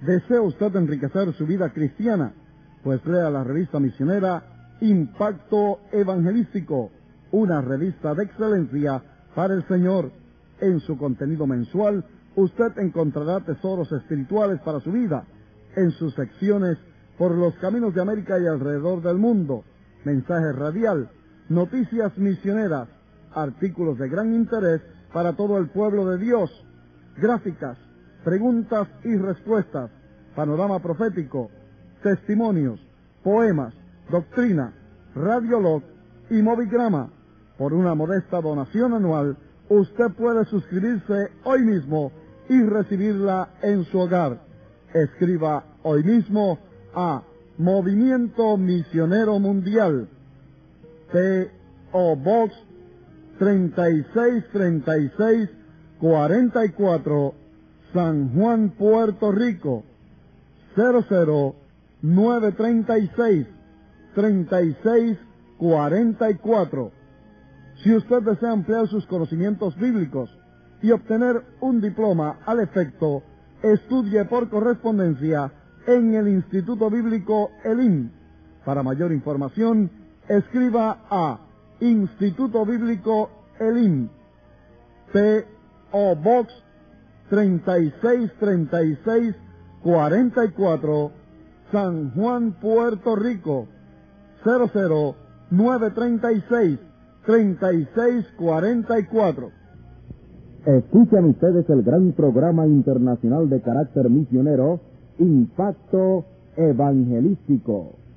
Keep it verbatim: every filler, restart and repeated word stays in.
¿Desea usted enriquecer su vida cristiana? Pues lea la revista misionera Impacto Evangelístico, una revista de excelencia para el Señor. En su contenido mensual, usted encontrará tesoros espirituales para su vida. En sus secciones por los caminos de América y alrededor del mundo, mensaje radial, noticias misioneras, artículos de gran interés para todo el pueblo de Dios, gráficas, preguntas y respuestas, panorama profético, testimonios, poemas, doctrina, radiolog y movigrama. Por una modesta donación anual, usted puede suscribirse hoy mismo y recibirla en su hogar. Escriba hoy mismo a Movimiento Misionero Mundial, P O Box treinta y seis treinta y seis cuarenta y cuatro, San Juan, Puerto Rico, cero cero nueve treinta y seis treinta y seis cuarenta y cuatro. Si usted desea ampliar sus conocimientos bíblicos y obtener un diploma al efecto, estudie por correspondencia en el Instituto Bíblico Elim. Para mayor información, escriba a Instituto Bíblico Elim, P O Box treinta y seis treinta y seis cuarenta y cuatro, San Juan, Puerto Rico, cero cero nueve treinta y seis treinta y seis cuarenta y cuatro. Escuchan ustedes el gran programa internacional de carácter misionero, Impacto Evangelístico.